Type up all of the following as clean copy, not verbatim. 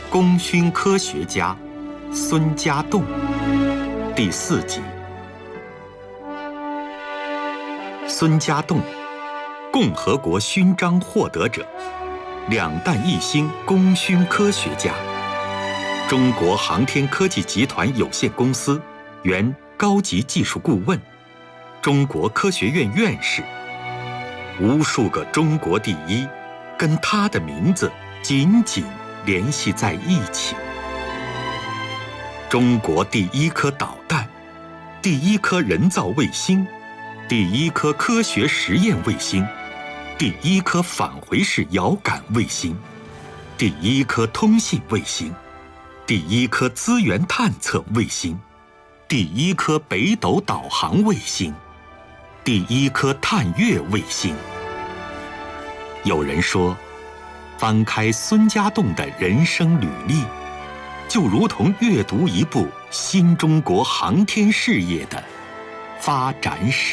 功勋科学家孙家栋第4集。孙家栋，共和国勋章获得者，两弹一星功勋科学家，中国航天科技集团有限公司原高级技术顾问，中国科学院院士。无数个中国第一跟他的名字紧紧联系在一起。中国第一颗导弹，第一颗人造卫星，第一颗科学实验卫星，第一颗返回式遥感卫星，第一颗通信卫星，第一颗资源探测卫星，第一颗北斗导航卫星，第一颗探月卫星。有人说，翻开孙家栋的人生履历，就如同阅读一部新中国航天事业的发展史。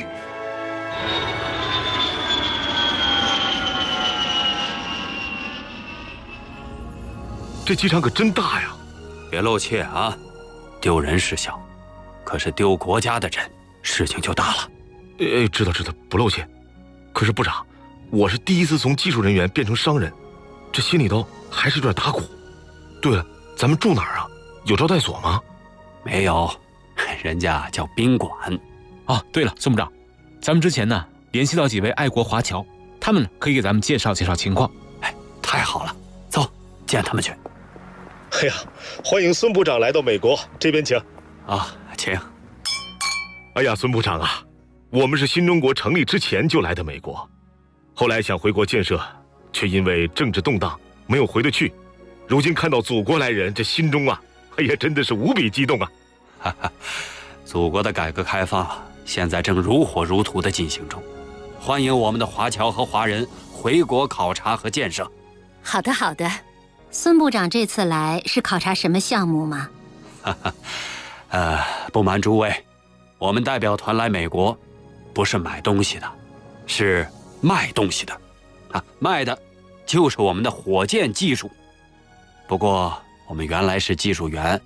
这机场可真大呀！ 别露怯啊，丢人是小，可是丢国家的人，事情就大了。 知道，不露怯。可是部长，我是第一次从技术人员变成商人，这心里头还是有点打鼓。对了，咱们住哪儿啊？有招待所吗？ 没有，人家叫宾馆。 哦，对了，孙部长，咱们之前呢联系到几位爱国华侨，他们可以给咱们介绍介绍情况。 哎，太好了，走，见他们去。 哎呀，欢迎孙部长来到美国，这边请。 啊，请。 哎呀，孙部长啊，我们是新中国成立之前就来的美国，后来想回国建设，却因为政治动荡没有回得去。如今看到祖国来人，这心中啊，哎呀，真的是无比激动啊！ 哈哈，祖国的改革开放现在正如火如荼地进行中，欢迎我们的华侨和华人回国考察和建设。 好的，好的。孙部长这次来是考察什么项目吗？ 哈哈，不瞒诸位，我们代表团来美国，不是买东西的，是卖东西的。啊，卖的就是我们的火箭技术。不过我们原来是技术员，